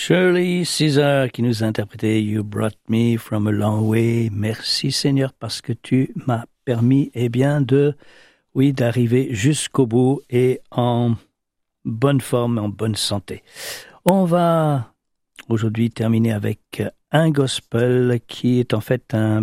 Shirley Caesar qui nous a interprété You Brought Me From a Long Way. Merci Seigneur parce que tu m'as permis d'arriver jusqu'au bout et en bonne forme, en bonne santé. On va aujourd'hui terminer avec un gospel qui est en fait un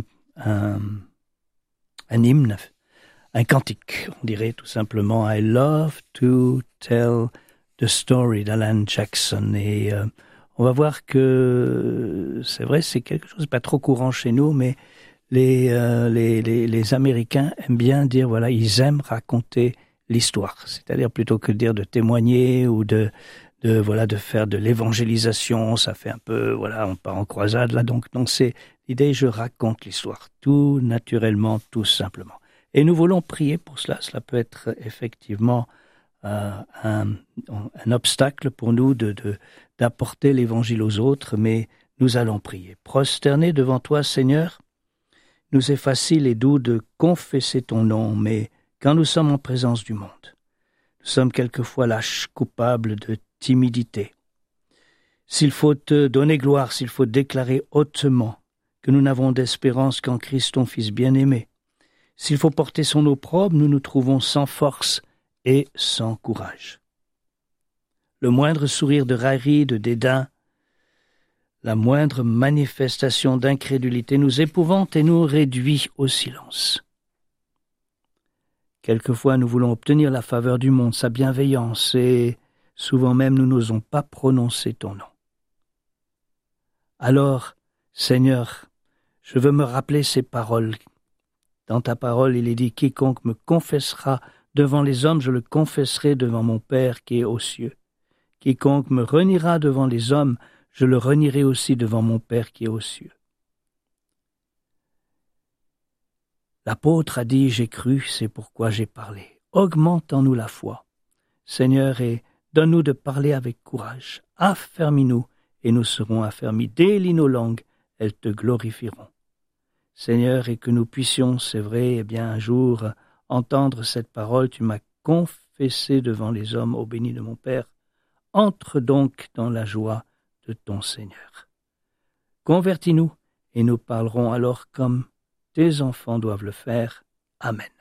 hymne, un cantique, on dirait tout simplement I love to tell the story d'Alan Jackson et on va voir que c'est vrai, c'est quelque chose de pas trop courant chez nous, mais les Américains aiment bien dire, voilà, ils aiment raconter l'histoire. C'est-à-dire plutôt que de dire de témoigner ou de faire de l'évangélisation, ça fait un peu, voilà, on part en croisade là. Donc c'est l'idée, je raconte l'histoire, tout naturellement, tout simplement. Et nous voulons prier pour cela. Cela peut être effectivement un obstacle pour nous d'apporter l'évangile aux autres, mais nous allons prier. Prosternés devant toi, Seigneur, nous est facile et doux de confesser ton nom, mais quand nous sommes en présence du monde, nous sommes quelquefois lâches, coupables de timidité. S'il faut te donner gloire, s'il faut déclarer hautement que nous n'avons d'espérance qu'en Christ ton Fils bien-aimé, s'il faut porter son opprobre, nous nous trouvons sans force et sans courage. Le moindre sourire de raillerie, de dédain, la moindre manifestation d'incrédulité nous épouvante et nous réduit au silence. Quelquefois, nous voulons obtenir la faveur du monde, sa bienveillance, et souvent même nous n'osons pas prononcer ton nom. Alors, Seigneur, je veux me rappeler ces paroles. Dans ta parole, il est dit « Quiconque me confessera devant les hommes, je le confesserai devant mon Père qui est aux cieux. Quiconque me reniera devant les hommes, je le renierai aussi devant mon Père qui est aux cieux. » L'apôtre a dit « J'ai cru, c'est pourquoi j'ai parlé. » Augmente en nous la foi, Seigneur, et donne-nous de parler avec courage. Affermis-nous, et nous serons affermis. Délie nos langues, elles te glorifieront. Seigneur, et que nous puissions, c'est vrai, un jour entendre cette parole, tu m'as confessé devant les hommes, ô béni de mon Père. Entre donc dans la joie de ton Seigneur. Convertis-nous, et nous parlerons alors comme tes enfants doivent le faire. Amen.